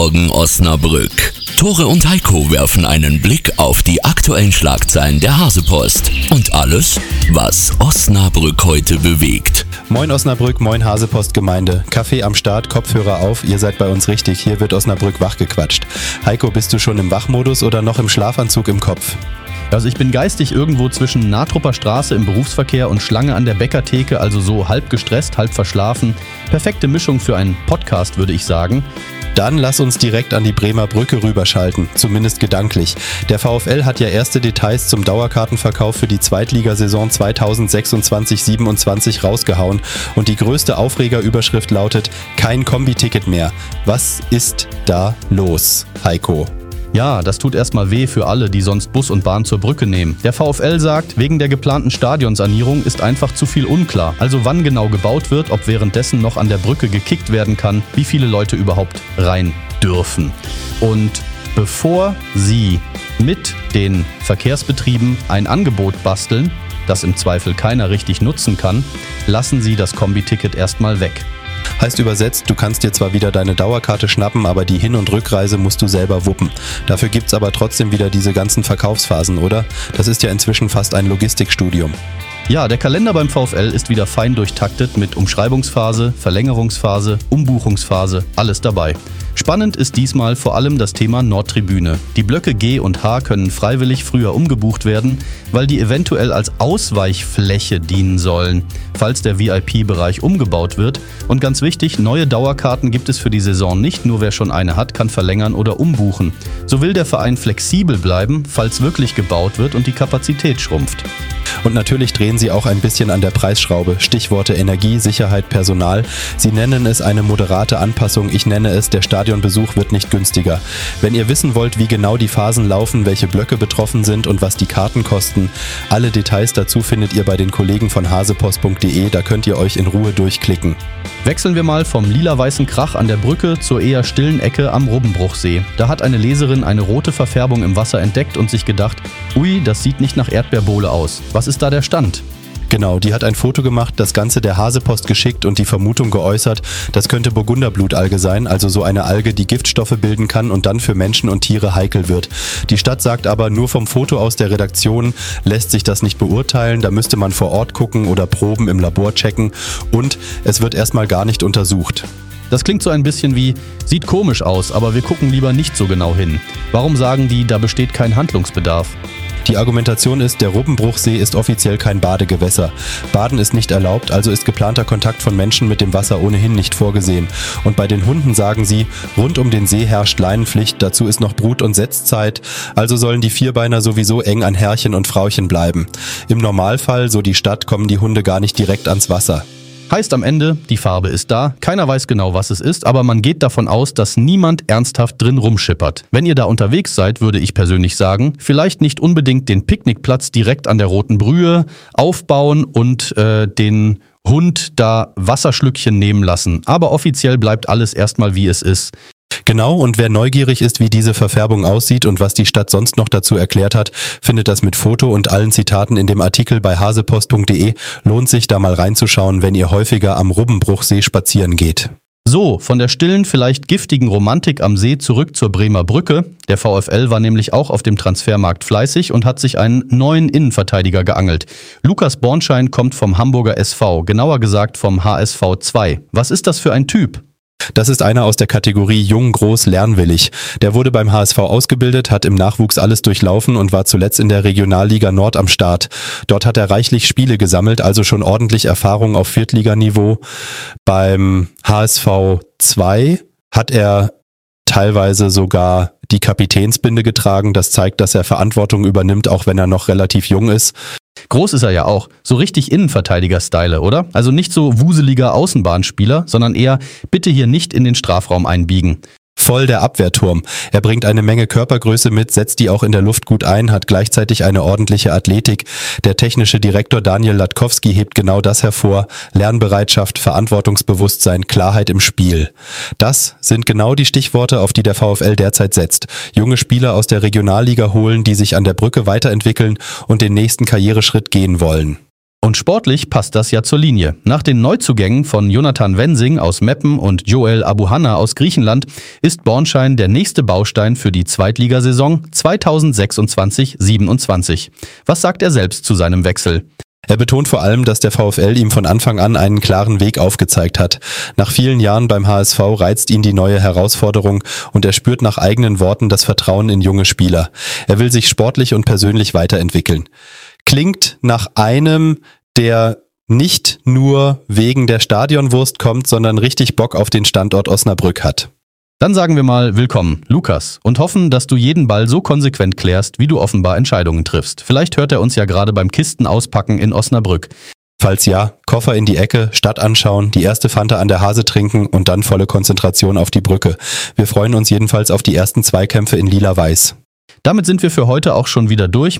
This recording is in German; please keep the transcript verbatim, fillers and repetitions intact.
Morgen Osnabrück. Tore und Heiko werfen einen Blick auf die aktuellen Schlagzeilen der Hasepost und alles, was Osnabrück heute bewegt. Moin Osnabrück, moin Hasepost-Gemeinde. Kaffee am Start, Kopfhörer auf, ihr seid bei uns richtig, hier wird Osnabrück wachgequatscht. Heiko, bist du schon im Wachmodus oder noch im Schlafanzug im Kopf? Also ich bin geistig irgendwo zwischen Natrupper Straße im Berufsverkehr und Schlange an der Bäckertheke, also so halb gestresst, halb verschlafen. Perfekte Mischung für einen Podcast, würde ich sagen. Dann lass uns direkt an die Bremer Brücke rüberschalten, zumindest gedanklich. Der VfL hat ja erste Details zum Dauerkartenverkauf für die Zweitligasaison zweitausendsechsundzwanzig siebenundzwanzig rausgehauen und die größte Aufregerüberschrift lautet: Kein Kombi-Ticket mehr. Was ist da los, Heiko? Ja, das tut erstmal weh für alle, die sonst Bus und Bahn zur Brücke nehmen. Der VfL sagt, wegen der geplanten Stadionsanierung ist einfach zu viel unklar. Also wann genau gebaut wird, ob währenddessen noch an der Brücke gekickt werden kann, wie viele Leute überhaupt rein dürfen. Und bevor Sie mit den Verkehrsbetrieben ein Angebot basteln, das im Zweifel keiner richtig nutzen kann, lassen Sie das Kombi-Ticket erstmal weg. Heißt übersetzt, du kannst dir zwar wieder deine Dauerkarte schnappen, aber die Hin- und Rückreise musst du selber wuppen. Dafür gibt's aber trotzdem wieder diese ganzen Verkaufsphasen, oder? Das ist ja inzwischen fast ein Logistikstudium. Ja, der Kalender beim VfL ist wieder fein durchtaktet mit Umschreibungsphase, Verlängerungsphase, Umbuchungsphase, alles dabei. Spannend ist diesmal vor allem das Thema Nordtribüne. Die Blöcke G und H können freiwillig früher umgebucht werden, weil die eventuell als Ausweichfläche dienen sollen, falls der V I P-Bereich umgebaut wird. Und ganz wichtig, neue Dauerkarten gibt es für die Saison nicht, nur wer schon eine hat, kann verlängern oder umbuchen. So will der Verein flexibel bleiben, falls wirklich gebaut wird und die Kapazität schrumpft. Und natürlich drehen sie auch ein bisschen an der Preisschraube. Stichworte Energie, Sicherheit, Personal. Sie nennen es eine moderate Anpassung. Ich nenne es, der Stadionbesuch wird nicht günstiger. Wenn ihr wissen wollt, wie genau die Phasen laufen, welche Blöcke betroffen sind und was die Karten kosten, alle Details dazu findet ihr bei den Kollegen von hasepost punkt de. Da könnt ihr euch in Ruhe durchklicken. Wechseln wir mal vom lila-weißen Krach an der Brücke zur eher stillen Ecke am Rubbenbruchsee. Da hat eine Leserin eine rote Verfärbung im Wasser entdeckt und sich gedacht, ui, das sieht nicht nach Erdbeerbohle aus. Was ist da der Stand? Genau, die hat ein Foto gemacht, das Ganze der Hasepost geschickt und die Vermutung geäußert, das könnte Burgunderblutalge sein, also so eine Alge, die Giftstoffe bilden kann und dann für Menschen und Tiere heikel wird. Die Stadt sagt aber, nur vom Foto aus der Redaktion lässt sich das nicht beurteilen, da müsste man vor Ort gucken oder Proben im Labor checken und es wird erstmal gar nicht untersucht. Das klingt so ein bisschen wie, sieht komisch aus, aber wir gucken lieber nicht so genau hin. Warum sagen die, da besteht kein Handlungsbedarf? Die Argumentation ist, der Rubbenbruchsee ist offiziell kein Badegewässer. Baden ist nicht erlaubt, also ist geplanter Kontakt von Menschen mit dem Wasser ohnehin nicht vorgesehen. Und bei den Hunden sagen sie, rund um den See herrscht Leinenpflicht, dazu ist noch Brut- und Setzzeit, also sollen die Vierbeiner sowieso eng an Herrchen und Frauchen bleiben. Im Normalfall, so die Stadt, kommen die Hunde gar nicht direkt ans Wasser. Heißt am Ende, die Farbe ist da, keiner weiß genau, was es ist, aber man geht davon aus, dass niemand ernsthaft drin rumschippert. Wenn ihr da unterwegs seid, würde ich persönlich sagen, vielleicht nicht unbedingt den Picknickplatz direkt an der Roten Brühe aufbauen und äh, den Hund da Wasserschlückchen nehmen lassen. Aber offiziell bleibt alles erstmal wie es ist. Genau, und wer neugierig ist, wie diese Verfärbung aussieht und was die Stadt sonst noch dazu erklärt hat, findet das mit Foto und allen Zitaten in dem Artikel bei hasepost punkt de. Lohnt sich da mal reinzuschauen, wenn ihr häufiger am Rubbenbruchsee spazieren geht. So, von der stillen, vielleicht giftigen Romantik am See zurück zur Bremer Brücke. Der VfL war nämlich auch auf dem Transfermarkt fleißig und hat sich einen neuen Innenverteidiger geangelt. Lukas Bornschein kommt vom Hamburger S V, genauer gesagt vom H S V zwei. Was ist das für ein Typ? Das ist einer aus der Kategorie jung, groß, lernwillig. Der wurde beim H S V ausgebildet, hat im Nachwuchs alles durchlaufen und war zuletzt in der Regionalliga Nord am Start. Dort hat er reichlich Spiele gesammelt, also schon ordentlich Erfahrung auf Viertliganiveau. Beim H S V zwei hat er teilweise sogar die Kapitänsbinde getragen. Das zeigt, dass er Verantwortung übernimmt, auch wenn er noch relativ jung ist. Groß ist er ja auch. So richtig Innenverteidiger-Style, oder? Also nicht so wuseliger Außenbahnspieler, sondern eher bitte hier nicht in den Strafraum einbiegen. Voll der Abwehrturm. Er bringt eine Menge Körpergröße mit, setzt die auch in der Luft gut ein, hat gleichzeitig eine ordentliche Athletik. Der technische Direktor Daniel Latkowski hebt genau das hervor. Lernbereitschaft, Verantwortungsbewusstsein, Klarheit im Spiel. Das sind genau die Stichworte, auf die der VfL derzeit setzt. Junge Spieler aus der Regionalliga holen, die sich an der Brücke weiterentwickeln und den nächsten Karriereschritt gehen wollen. Und sportlich passt das ja zur Linie. Nach den Neuzugängen von Jonathan Wensing aus Meppen und Joel Abuhanna aus Griechenland ist Bornschein der nächste Baustein für die Zweitligasaison zweitausendsechsundzwanzig siebenundzwanzig. Was sagt er selbst zu seinem Wechsel? Er betont vor allem, dass der VfL ihm von Anfang an einen klaren Weg aufgezeigt hat. Nach vielen Jahren beim H S V reizt ihn die neue Herausforderung und er spürt nach eigenen Worten das Vertrauen in junge Spieler. Er will sich sportlich und persönlich weiterentwickeln. Klingt nach einem, der nicht nur wegen der Stadionwurst kommt, sondern richtig Bock auf den Standort Osnabrück hat. Dann sagen wir mal willkommen, Lukas, und hoffen, dass du jeden Ball so konsequent klärst, wie du offenbar Entscheidungen triffst. Vielleicht hört er uns ja gerade beim Kistenauspacken in Osnabrück. Falls ja, Koffer in die Ecke, Stadt anschauen, die erste Fanta an der Hase trinken und dann volle Konzentration auf die Brücke. Wir freuen uns jedenfalls auf die ersten Zweikämpfe in Lila-Weiß. Damit sind wir für heute auch schon wieder durch.